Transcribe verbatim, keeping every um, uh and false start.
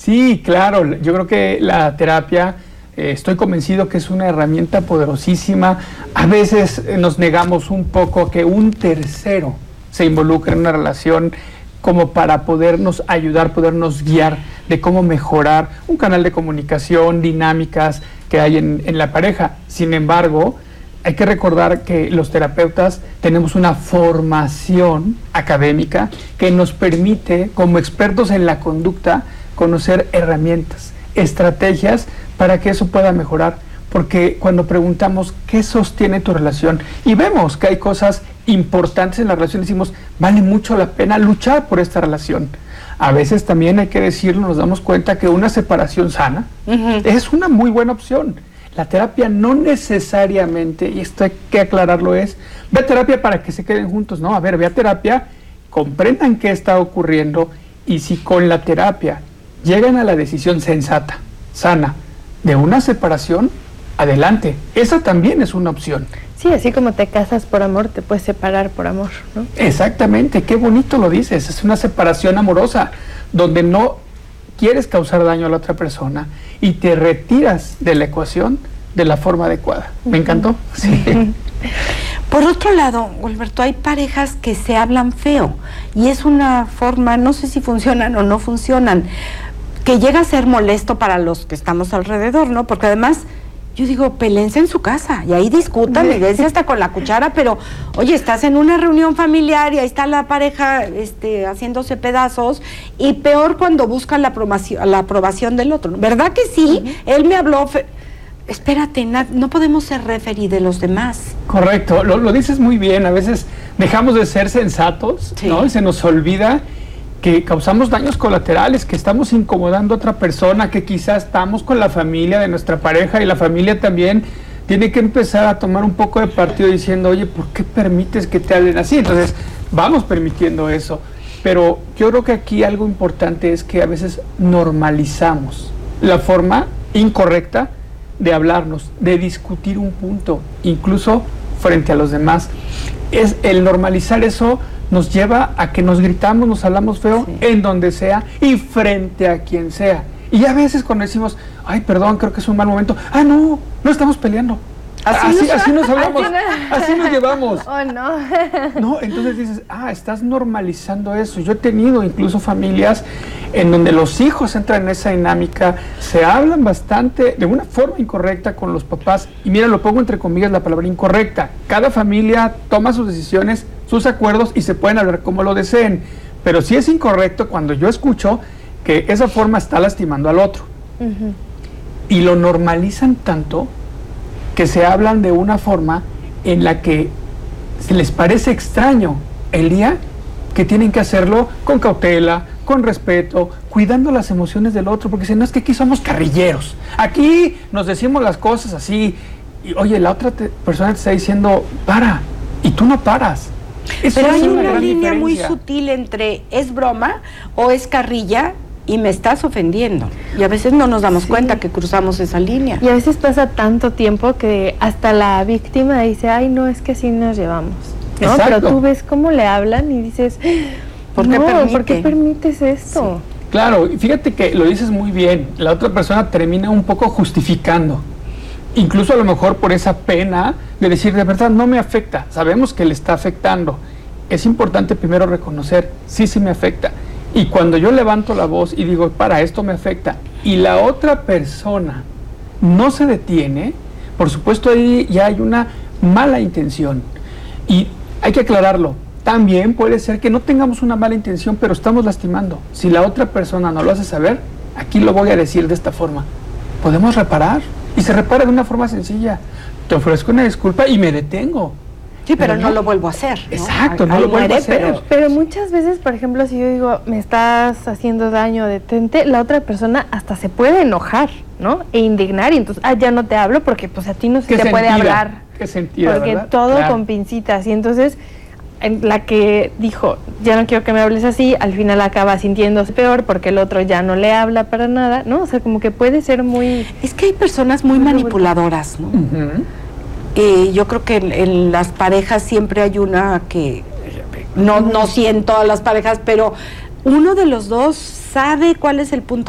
Sí, claro, yo creo que la terapia, eh, estoy convencido que es una herramienta poderosísima. A veces eh, nos negamos un poco a que un tercero se involucre en una relación como para podernos ayudar, podernos guiar de cómo mejorar un canal de comunicación, dinámicas que hay en, en la pareja. Sin embargo, hay que recordar que los terapeutas tenemos una formación académica que nos permite, como expertos en la conducta, conocer herramientas, estrategias para que eso pueda mejorar. Porque cuando preguntamos qué sostiene tu relación y vemos que hay cosas importantes en la relación, decimos, vale mucho la pena luchar por esta relación. A veces también hay que decirlo, nos damos cuenta que una separación sana uh-huh. es una muy buena opción. La terapia no necesariamente, y esto hay que aclararlo, es, ve a terapia para que se queden juntos. No, a ver, ve a terapia, comprendan qué está ocurriendo, y si con la terapia llegan a la decisión sensata, sana, de una separación, adelante. Esa también es una opción. Sí, así como te casas por amor, te puedes separar por amor, ¿no? Exactamente, qué bonito lo dices. Es una separación amorosa, donde no quieres causar daño a la otra persona y te retiras de la ecuación de la forma adecuada. ¿Me encantó? Sí. Por otro lado, Alberto, hay parejas que se hablan feo y es una forma, no sé si funcionan o no funcionan, que llega a ser molesto para los que estamos alrededor, ¿no? Porque además, yo digo, pelense en su casa y ahí discutan y dense hasta con la cuchara, pero oye, estás en una reunión familiar y ahí está la pareja este, haciéndose pedazos, y peor cuando buscan la aprobación, la aprobación del otro, ¿verdad que sí? Uh-huh. Él me habló, fe... espérate, na... no podemos ser referí de los demás. Correcto, lo, lo dices muy bien, a veces dejamos de ser sensatos, sí. ¿no? Y se nos olvida que causamos daños colaterales, que estamos incomodando a otra persona, que quizás estamos con la familia de nuestra pareja y la familia también tiene que empezar a tomar un poco de partido diciendo, oye, ¿por qué permites que te hablen así? Entonces, vamos permitiendo eso. Pero yo creo que aquí algo importante es que a veces normalizamos la forma incorrecta de hablarnos, de discutir un punto, incluso frente a los demás. Es el normalizar eso nos lleva a que nos gritamos, nos hablamos feo, sí. en donde sea y frente a quien sea. Y a veces cuando decimos, ay, perdón, creo que es un mal momento, ah, no, no estamos peleando. Así, así, nos, así nos hablamos, así, no. así nos llevamos. Oh, no. No, entonces dices, ah, estás normalizando eso. Yo he tenido incluso familias en donde los hijos entran en esa dinámica, se hablan bastante de una forma incorrecta con los papás. Y mira, lo pongo entre comillas la palabra incorrecta. Cada familia toma sus decisiones, sus acuerdos y se pueden hablar como lo deseen. Pero sí es incorrecto cuando yo escucho que esa forma está lastimando al otro. Uh-huh. Y lo normalizan tanto que se hablan de una forma en la que se les parece extraño el día que tienen que hacerlo con cautela, con respeto, cuidando las emociones del otro, porque si no es que aquí somos carrilleros, aquí nos decimos las cosas así, y oye, la otra te, persona te está diciendo, para, y tú no paras. Eso Pero hay una, una línea diferencia. muy sutil entre es broma o es carrilla, y me estás ofendiendo. Y a veces no nos damos sí. cuenta que cruzamos esa línea. Y a veces pasa tanto tiempo que hasta la víctima dice, ay, no, es que así nos llevamos, ¿no? Exacto. Pero tú ves cómo le hablan y dices, ¿por qué, no, permite? ¿por qué permites esto? Sí. Claro, y fíjate que lo dices muy bien. La otra persona termina un poco justificando. Incluso a lo mejor por esa pena de decir, de verdad, no me afecta. Sabemos que le está afectando. Es importante primero reconocer, sí, sí me afecta. Y cuando yo levanto la voz y digo, para, esto me afecta, y la otra persona no se detiene, por supuesto ahí ya hay una mala intención. Y hay que aclararlo, también puede ser que no tengamos una mala intención, pero estamos lastimando. Si la otra persona no lo hace saber, aquí lo voy a decir de esta forma, podemos reparar, y se repara de una forma sencilla. Te ofrezco una disculpa y me detengo. Sí, pero, pero no, no lo vuelvo a hacer, ¿no? Exacto, no Ahí lo vuelvo a hacer. Pero, pero muchas veces, por ejemplo, si yo digo, me estás haciendo daño, detente, la otra persona hasta se puede enojar, ¿no? E indignar, y entonces, ah, ya no te hablo porque pues a ti no se te puede hablar. Qué sentido, Porque ¿verdad? todo claro. con pincitas, y entonces en la que dijo, ya no quiero que me hables así, al final acaba sintiéndose peor porque el otro ya no le habla para nada, ¿no? O sea, como que puede ser muy... Es que hay personas muy, muy manipuladoras, ¿no? Uh-huh. Eh, yo creo que en, en las parejas siempre hay una que, no, no sí en todas las parejas, pero uno de los dos sabe cuál es el punto